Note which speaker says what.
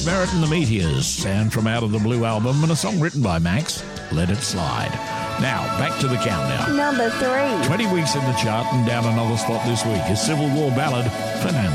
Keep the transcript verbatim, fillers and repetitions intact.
Speaker 1: Merritt and the Meteors, and from Out of the Blue album, and a song written by Max, Let It Slide. Now, back to the countdown.
Speaker 2: Number three.
Speaker 1: twenty weeks in the chart and down another spot this week is Civil War ballad, Fernando.